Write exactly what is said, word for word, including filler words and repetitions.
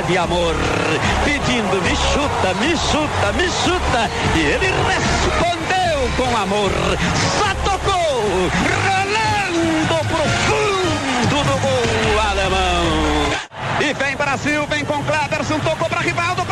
de amor, pedindo me chuta, me chuta, me chuta, e ele respondeu com amor, só tocou, rolando pro fundo do gol alemão. E vem Brasil, vem com Cleberson, tocou para Rivaldo.